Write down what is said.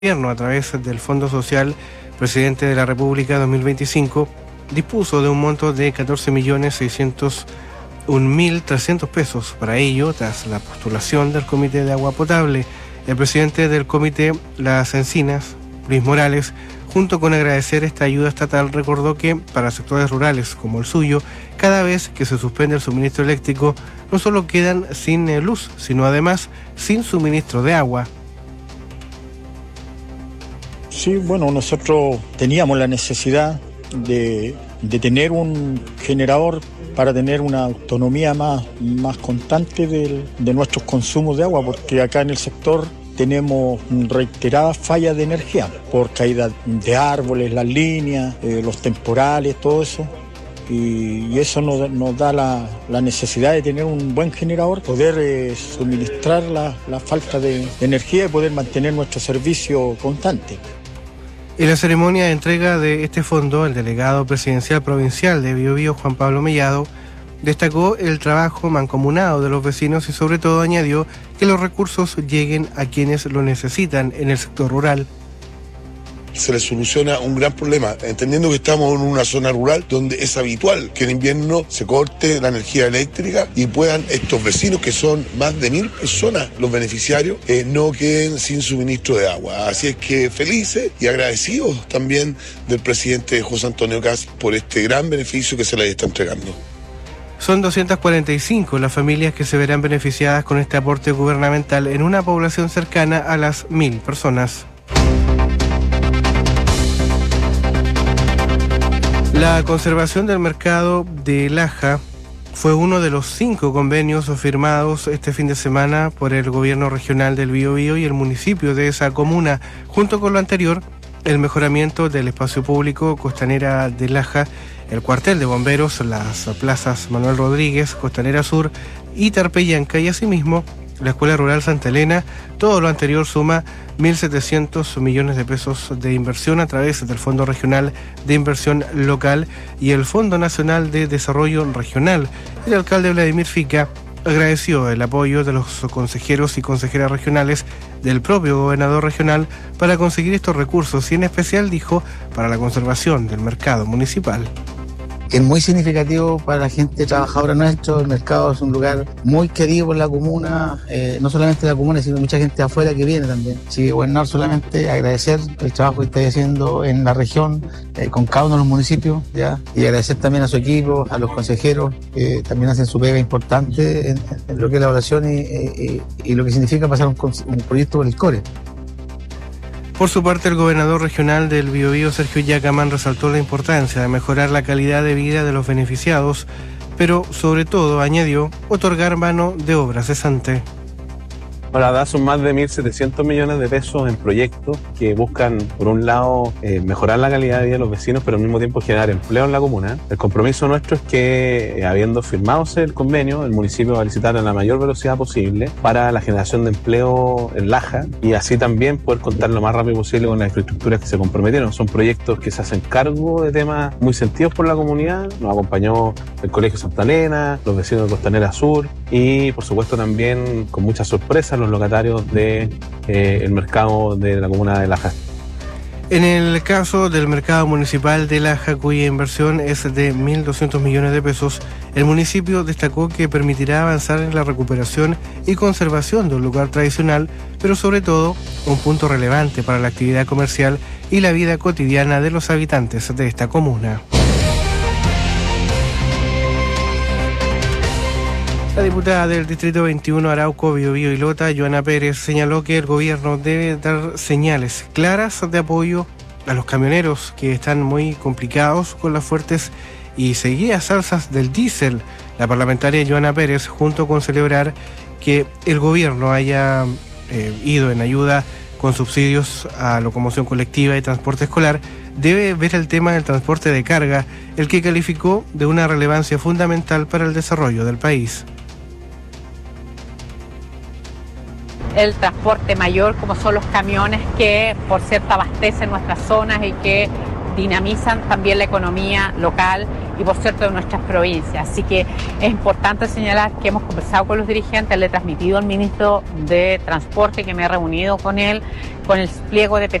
gobierno, a través del Fondo Social Presidente de la República 2025, dispuso de un monto de 14.601.300 pesos. Para ello, tras la postulación del Comité de Agua Potable, el presidente del Comité Las Encinas, Luis Morales, junto con agradecer esta ayuda estatal, recordó que para sectores rurales como el suyo, cada vez que se suspende el suministro eléctrico, no solo quedan sin luz, sino además sin suministro de agua. Sí, bueno, nosotros teníamos la necesidad de tener un generador para tener una autonomía más constante de nuestros consumos de agua, porque acá en el sector tenemos reiteradas fallas de energía por caída de árboles, las líneas, los temporales, todo eso. Y eso nos da la necesidad de tener un buen generador, poder suministrar la falta de energía y poder mantener nuestro servicio constante. En la ceremonia de entrega de este fondo, el delegado presidencial provincial de Biobío, Juan Pablo Mellado, destacó el trabajo mancomunado de los vecinos y sobre todo añadió que los recursos lleguen a quienes lo necesitan en el sector rural. Se les soluciona un gran problema, entendiendo que estamos en una zona rural donde es habitual que en invierno se corte la energía eléctrica y puedan estos vecinos, que son más de 1.000 personas los beneficiarios, no queden sin suministro de agua. Así es que felices y agradecidos también del presidente José Antonio Kast por este gran beneficio que se les está entregando. Son 245 las familias que se verán beneficiadas con este aporte gubernamental en una población cercana a las 1.000 personas. La conservación del mercado de Laja fue uno de los 5 convenios firmados este fin de semana por el gobierno regional del Biobío y el municipio de esa comuna. Junto con lo anterior, el mejoramiento del espacio público Costanera de Laja, el cuartel de bomberos, las plazas Manuel Rodríguez, Costanera Sur y Tarpeyanca, y asimismo la Escuela Rural Santa Elena. Todo lo anterior suma 1.700 millones de pesos de inversión a través del Fondo Regional de Inversión Local y el Fondo Nacional de Desarrollo Regional. El alcalde Vladimir Fica agradeció el apoyo de los consejeros y consejeras regionales, del propio gobernador regional, para conseguir estos recursos y en especial, dijo, para la conservación del mercado municipal. Es muy significativo para la gente trabajadora nuestra. El mercado es un lugar muy querido por la comuna, no solamente la comuna, sino mucha gente de afuera que viene también. Así que, gobernador, solamente agradecer el trabajo que está haciendo en la región, con cada uno de los municipios, ¿ya? Y agradecer también a su equipo, a los consejeros, que también hacen su pega importante en lo que es la evaluación y lo que significa pasar un proyecto por el CORE. Por su parte, el gobernador regional del Biobío, Sergio Yacamán, resaltó la importancia de mejorar la calidad de vida de los beneficiados, pero sobre todo, añadió, otorgar mano de obra cesante. Para dar son más de 1.700 millones de pesos en proyectos que buscan, por un lado, mejorar la calidad de vida de los vecinos, pero al mismo tiempo generar empleo en la comuna. El compromiso nuestro es que, habiendo firmado el convenio, el municipio va a licitar a la mayor velocidad posible para la generación de empleo en Laja y así también poder contar lo más rápido posible con las infraestructuras que se comprometieron. Son proyectos que se hacen cargo de temas muy sentidos por la comunidad. Nos acompañó el Colegio Santa Elena, los vecinos de Costanera Sur y, por supuesto, también con muchas sorpresas los locatarios del mercado de la comuna de Laja. En el caso del mercado municipal de Laja, cuya inversión es de 1.200 millones de pesos, el municipio destacó que permitirá avanzar en la recuperación y conservación de un lugar tradicional, pero sobre todo un punto relevante para la actividad comercial y la vida cotidiana de los habitantes de esta comuna. La diputada del Distrito 21 Arauco, Biobío y Lota, Joana Pérez, señaló que el gobierno debe dar señales claras de apoyo a los camioneros que están muy complicados con las fuertes y seguidas alzas del diésel. La parlamentaria Joana Pérez, junto con celebrar que el gobierno haya ido en ayuda con subsidios a locomoción colectiva y transporte escolar, debe ver el tema del transporte de carga, el que calificó de una relevancia fundamental para el desarrollo del país. El transporte mayor, como son los camiones que, por cierto, abastecen nuestras zonas y que dinamizan también la economía local y por cierto de nuestras provincias. Así que es importante señalar que hemos conversado con los dirigentes, le he transmitido al ministro de Transporte que me he reunido con él, con el pliego de